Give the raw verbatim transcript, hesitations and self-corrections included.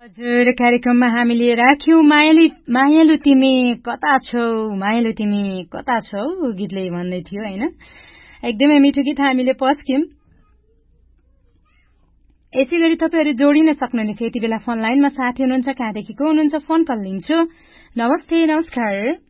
हजुर कार्यक्रममा हामीले राख्यौं मायालु मायालु तिमी कता छौ मायालु तिमी कता छौ गीतले भन्दै थियो हैन एकदमै मिठो गीत हामीले पस्क्यौं यसै गरी तपाईहरु जोडिन सक्नुहुनेछ यति बेला फोन लाइनमा साथी हुनुहुन्छ कहाँदेखि को हुनुहुन्छ फोन कल लिन्छु नमस्ते नमस्कार